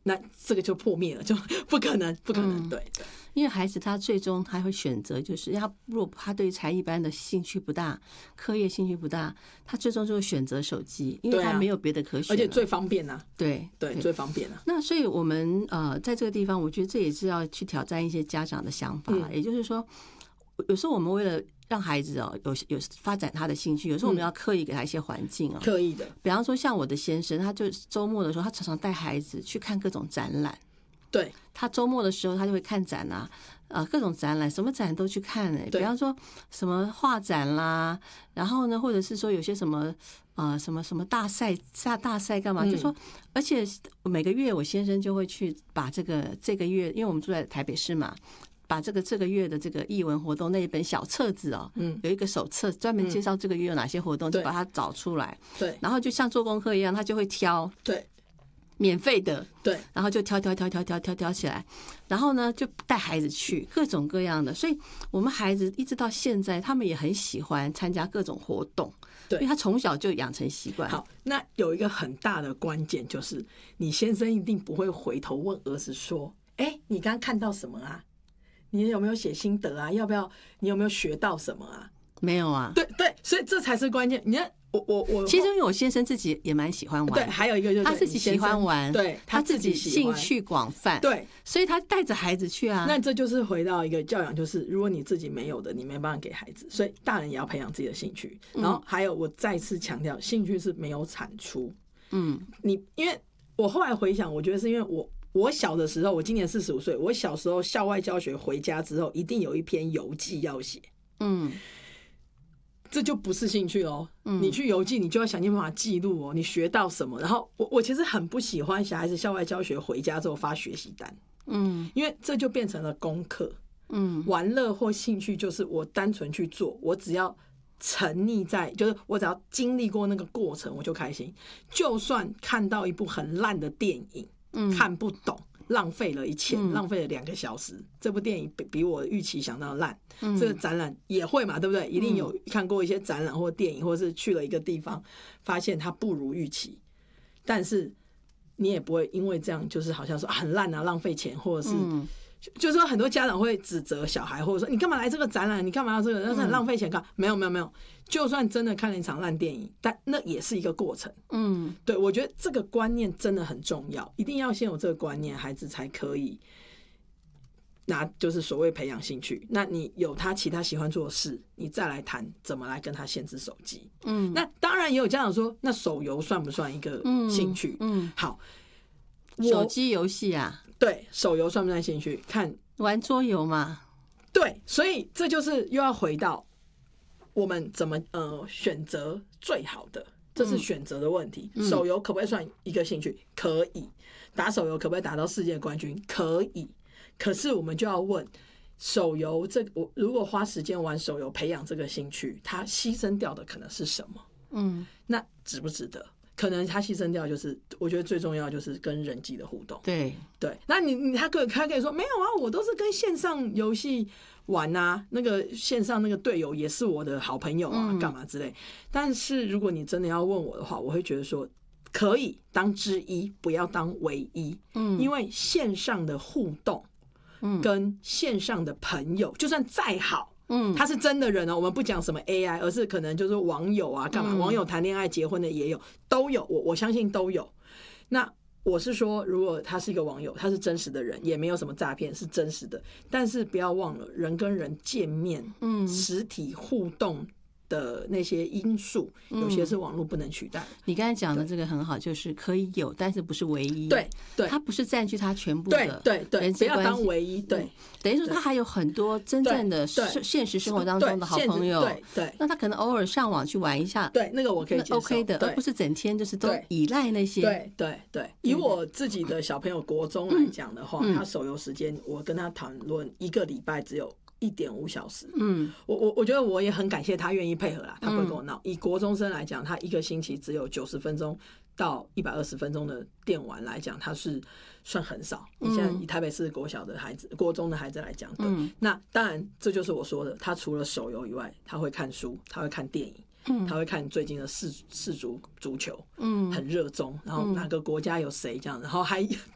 那这个就破灭了，就不可能，对对。 因为孩子他最终他会选择，就是如果他对才艺班的兴趣不大，课业兴趣不大，他最终就会选择手机，因为他没有别的可选， 而且最方便啊。 对， 最方便啊。 那所以我们在这个地方，我觉得这也是要去挑战一些家长的想法，也就是说，有时候我们为了让孩子有发展他的兴趣，有时候我们要刻意给他一些环境刻意的。 比方说像我的先生，他就周末的时候，他常常带孩子去看各种展览。 对， 他周末的时候他就会看展啊，各种展览，什么展都去看比方说什么画展啦，然后呢，或者是说有些什么什么大赛干嘛，就说，而且每个月我先生就会去把这个月，因为我们住在台北市嘛，把这个月的这个艺文活动那一本小册子有一个手册专门介绍这个月有哪些活动，就把它找出来， 对， 然后就像做功课一样，他就会挑， 对。 免费的， 对， 然后就挑起来，然后呢就带孩子去各种各样的，所以我们孩子一直到现在，他们也很喜欢参加各种活动， 对， 因为他从小就养成习惯。 好，那有一个很大的关键就是，你先生一定不会回头问儿子说：“哎，你刚刚看到什么啊？你有没有写心得啊？要不要？你有没有学到什么啊？” 没有啊。 对，所以这才是关键。你看。 其实因为我先生自己也蛮喜欢玩， 对，还有一个就是他自己喜欢玩， 对， 他自己兴趣广泛， 对， 所以他带着孩子去啊。 那这就是回到一个教养，就是如果你自己没有的，你没办法给孩子，所以大人也要培养自己的兴趣。然后还有，我再次强调，兴趣是没有产出。因为我后来回想，我觉得是因为我小的时候，我今年45岁，我小时候校外教学回家之后，一定有一篇游记要写。这就不是兴趣哦。你去游记，你就要想尽办法记录你学到什么。然后我其实很不喜欢小孩子校外教学回家之后发学习单，因为这就变成了功课。玩乐或兴趣就是我单纯去做，我只要沉溺在，就是我只要经历过那个过程，我就开心。就算看到一部很烂的电影，看不懂。浪费了钱，浪费了2个小时。这部电影比我预期想到烂。这个展览也会嘛，对不对？一定有看过一些展览或电影，或是去了一个地方，发现它不如预期，但是你也不会因为这样就是好像说很烂啊，浪费钱，或者是。就是说很多家长会指责小孩，或者说你干嘛来这个展览，你干嘛要这个，那是很浪费钱。没有，就算真的看了一场烂电影，但那也是一个过程。对，我觉得这个观念真的很重要，一定要先有这个观念，孩子才可以就是所谓培养兴趣。那你有他其他喜欢做的事，你再来谈怎么来跟他限制手机。那当然也有家长说，那手游算不算一个兴趣？好， 手机游戏啊。 对，手游算不算兴趣？看玩桌游嘛。 对，所以这就是又要回到我们怎么选择最好的，这是选择的问题。手游可不可以算一个兴趣？可以。打手游可不可以打到世界冠军？可以。可是我们就要问，手游我如果花时间玩手游培养这个兴趣，它牺牲掉的可能是什么？那值不值得？可能他牺牲掉就是我觉得最重要就是跟人际的互动。 对， 那他可以说没有啊，我都是跟线上游戏玩啊，那个线上那个队友也是我的好朋友啊，干嘛之类。但是如果你真的要问我的话，我会觉得说可以当之一，不要当唯一。因为线上的互动跟线上的朋友就算再好，他是真的人我们不讲什么 AI， 而是可能就是网友啊，干嘛？网友谈恋爱结婚的也有，都有，我相信都有。那我是说，如果他是一个网友，他是真实的人，也没有什么诈骗，是真实的。但是不要忘了，人跟人见面，实体互动的那些因素，有些是网络不能取代。 你刚才讲的这个很好，就是可以有，但是不是唯一。 对， 它不是占据它全部的人际关系， 不要当唯一。对， 等于说他还有很多真正的现实生活当中的好朋友。 对， 那他可能偶尔上网去玩一下， 对，那个我可以接受 ，OK 的，而不是整天就是都依赖那些。 对。以我自己的小朋友国中来讲的话，他手游时间，我跟他谈论1个礼拜只有1.5小时。我觉得我也很感谢他愿意配合啦，他不会跟我闹。以国中生来讲，他1个星期只有90分钟到120分钟的电玩来讲，他是算很少。你现在以台北市国小的孩子、国中的孩子来讲，对，那当然这就是我说的，他除了手游以外，他会看书，他会看电影。他会看最近的世足足球，很热衷，然后哪个国家有谁这样，然后还